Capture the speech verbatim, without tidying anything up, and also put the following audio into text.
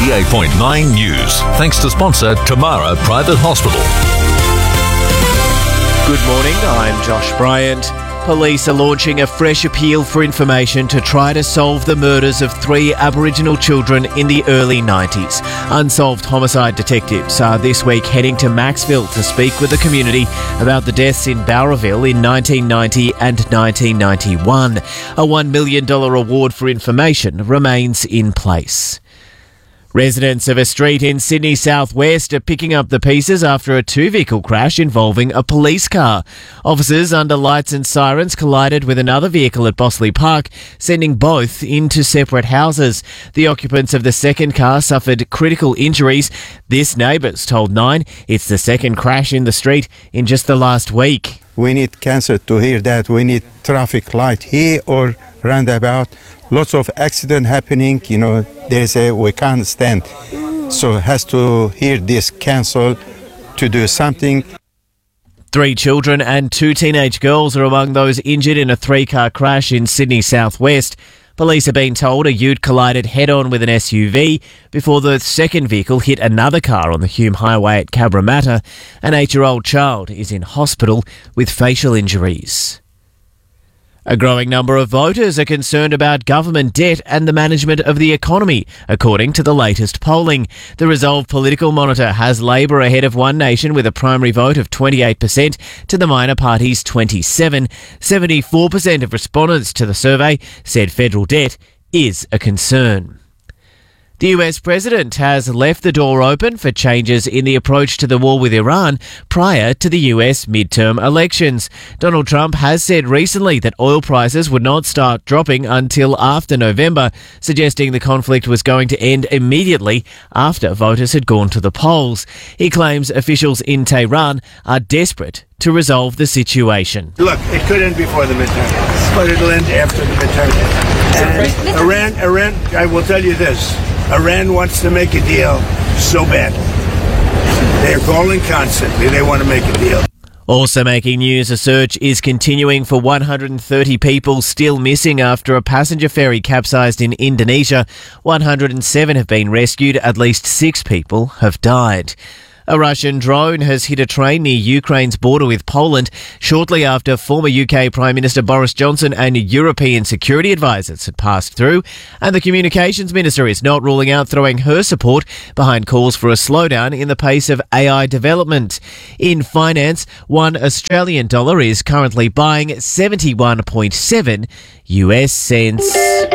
ninety-eight point nine News. Thanks to sponsor Tamara Private Hospital. Good morning, I'm Josh Bryant. Police are launching a fresh appeal for information to try to solve the murders of three Aboriginal children in the early nineties. Unsolved homicide detectives are this week heading to Maxville to speak with the community about the deaths in Bowraville in nineteen ninety and nineteen ninety-one. A one million dollars award for information remains in place. Residents of a street in Sydney southwest are picking up the pieces after a two-vehicle crash involving a police car. Officers under lights and sirens collided with another vehicle at Bossley Park, sending both into separate houses. The occupants of the second car suffered critical injuries. This neighbours told Nine it's the second crash in the street in just the last week. We need council to hear that. We need traffic light here or roundabout. Lots of accident happening, you know, there's a, we can't stand. So it has to hear this council to do something. Three children and two teenage girls are among those injured in a three-car crash in Sydney southwest. Police have been told a ute collided head-on with an S U V before the second vehicle hit another car on the Hume Highway at Cabramatta. An eight-year-old child is in hospital with facial injuries. A growing number of voters are concerned about government debt and the management of the economy, according to the latest polling. The Resolve Political Monitor has Labor ahead of One Nation with a primary vote of twenty-eight percent to the minor parties' twenty-seven. seventy-four percent of respondents to the survey said federal debt is a concern. The U S president has left the door open for changes in the approach to the war with Iran prior to the U S midterm elections. Donald Trump has said recently that oil prices would not start dropping until after November, suggesting the conflict was going to end immediately after voters had gone to the polls. He claims officials in Tehran are desperate to resolve the situation. Look, it could end before the midterm, but it'll end after the midterm. And Iran, Iran, I will tell you this. Iran wants to make a deal so bad. They're calling constantly. They want to make a deal. Also making news, a search is continuing for one hundred thirty people still missing after a passenger ferry capsized in Indonesia. one hundred seven have been rescued. At least six people have died. A Russian drone has hit a train near Ukraine's border with Poland shortly after former U K Prime Minister Boris Johnson and European security advisers had passed through, and the Communications Minister is not ruling out throwing her support behind calls for a slowdown in the pace of A I development. In finance, one Australian dollar is currently buying seventy-one point seven U S cents.